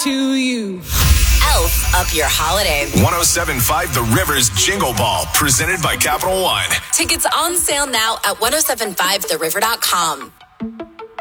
to you. Elf up your holiday. 107.5 The Rivers Jingle Ball, presented by Capital One. Tickets on sale now at 1075theriver.com.